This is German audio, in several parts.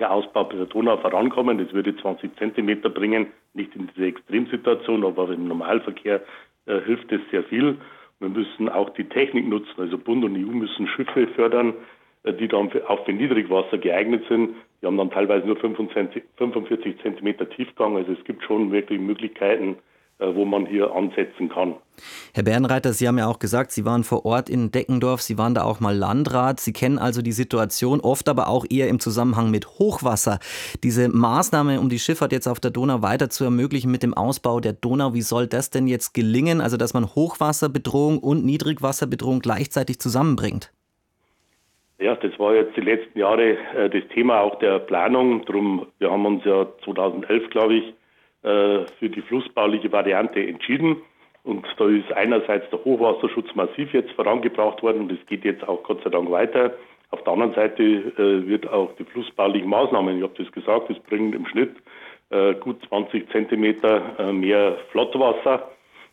Flächenausbau bei der Donau vorankommen. Das würde 20 Zentimeter bringen, nicht in diese Extremsituation, aber im Normalverkehr hilft es sehr viel. Wir müssen auch die Technik nutzen, also Bund und EU müssen Schiffe fördern, die dann auch für Niedrigwasser geeignet sind. Die haben dann teilweise nur 45 Zentimeter Tiefgang, also es gibt schon wirklich Möglichkeiten, wo man hier ansetzen kann. Herr Bärenreiter, Sie haben ja auch gesagt, Sie waren vor Ort in Deckendorf, Sie waren da auch mal Landrat. Sie kennen also die Situation, oft aber auch eher im Zusammenhang mit Hochwasser. Diese Maßnahme, um die Schifffahrt jetzt auf der Donau weiter zu ermöglichen mit dem Ausbau der Donau, wie soll das denn jetzt gelingen? Also, dass man Hochwasserbedrohung und Niedrigwasserbedrohung gleichzeitig zusammenbringt? Ja, das war jetzt die letzten Jahre das Thema auch der Planung. Drum, wir haben uns ja 2011, glaube ich, für die flussbauliche Variante entschieden. Und da ist einerseits der Hochwasserschutz massiv jetzt vorangebracht worden und das geht jetzt auch Gott sei Dank weiter. Auf der anderen Seite wird auch die flussbaulichen Maßnahmen, ich habe das gesagt, das bringt im Schnitt gut 20 Zentimeter mehr Flottwasser.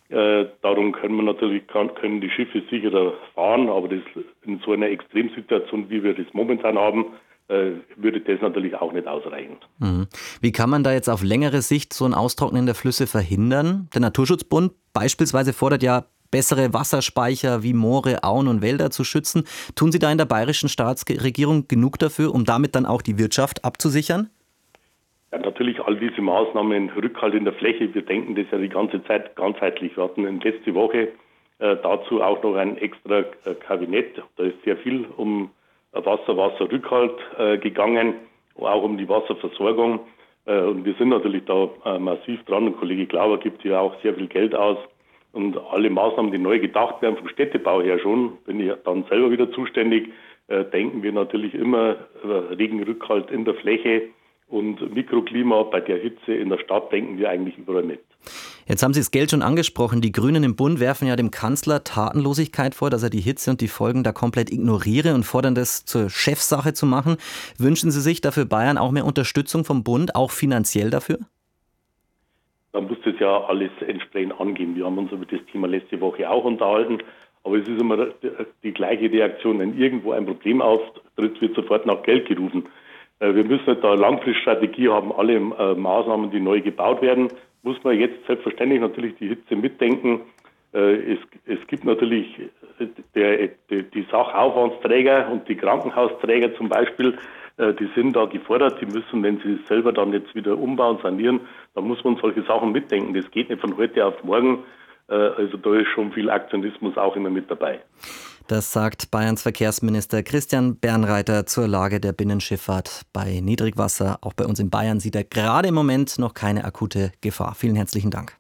Darum können die Schiffe sicherer fahren, aber das in so einer Extremsituation, wie wir das momentan haben, würde das natürlich auch nicht ausreichen. Wie kann man da jetzt auf längere Sicht so ein Austrocknen der Flüsse verhindern? Der Naturschutzbund beispielsweise fordert ja, bessere Wasserspeicher wie Moore, Auen und Wälder zu schützen. Tun Sie da in der bayerischen Staatsregierung genug dafür, um damit dann auch die Wirtschaft abzusichern? Ja, natürlich all diese Maßnahmen, Rückhalt in der Fläche, wir denken das ja die ganze Zeit ganzheitlich. Wir hatten letzte Woche dazu auch noch ein extra Kabinett. Da ist sehr viel um Wasserrückhalt gegangen, auch um die Wasserversorgung. Und wir sind natürlich da massiv dran. Und Kollege Glauber gibt hier auch sehr viel Geld aus. Und alle Maßnahmen, die neu gedacht werden, vom Städtebau her schon, bin ich dann selber wieder zuständig, denken wir natürlich immer Regenrückhalt in der Fläche. Und Mikroklima bei der Hitze in der Stadt denken wir eigentlich überall mit. Jetzt haben Sie das Geld schon angesprochen. Die Grünen im Bund werfen ja dem Kanzler Tatenlosigkeit vor, dass er die Hitze und die Folgen da komplett ignoriere und fordern das zur Chefsache zu machen. Wünschen Sie sich dafür Bayern auch mehr Unterstützung vom Bund, auch finanziell dafür? Man muss das ja alles entsprechend angehen. Wir haben uns über das Thema letzte Woche auch unterhalten. Aber es ist immer die gleiche Reaktion. Wenn irgendwo ein Problem auftritt, wird sofort nach Geld gerufen. Wir müssen da eine Langfriststrategie haben, alle Maßnahmen, die neu gebaut werden, muss man jetzt selbstverständlich natürlich die Hitze mitdenken. Es gibt natürlich die Sachaufwandsträger und die Krankenhausträger zum Beispiel, die sind da gefordert, die müssen, wenn sie selber dann jetzt wieder umbauen, sanieren, dann muss man solche Sachen mitdenken. Das geht nicht von heute auf morgen. Also da ist schon viel Aktionismus auch immer mit dabei. Das sagt Bayerns Verkehrsminister Christian Bärenreiter zur Lage der Binnenschifffahrt bei Niedrigwasser. Auch bei uns in Bayern sieht er gerade im Moment noch keine akute Gefahr. Vielen herzlichen Dank.